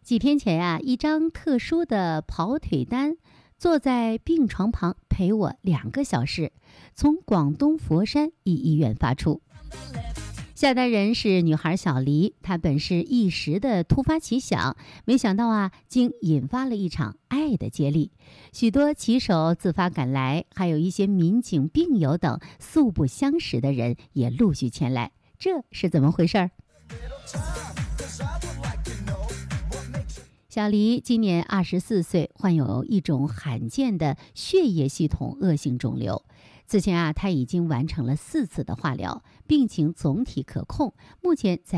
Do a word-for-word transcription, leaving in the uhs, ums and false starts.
几天前啊，一张特殊的跑腿单，坐在病床旁陪我两个小时，从广东佛山一医院发出。下单人是女孩小黎，她本是一时的突发奇想，没想到啊，竟引发了一场爱的接力。许多骑手自发赶来，还有一些民警、病友等素不相识的人也陆续前来，这是怎么回事儿？小黎今年二十四岁，患有一种罕见的血液系统恶性肿瘤。此前啊，他已经完成了四次的化疗，病情总体可控，目前在